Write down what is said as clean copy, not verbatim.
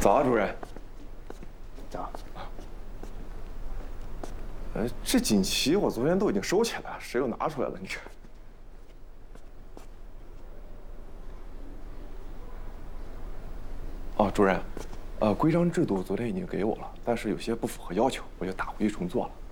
早啊，主任。 早。 这锦旗我昨天都已经收起来了，谁又拿出来了？你看。哦，主任，规章制度昨天已经给我了，但是有些不符合要求，我就打回去重做了。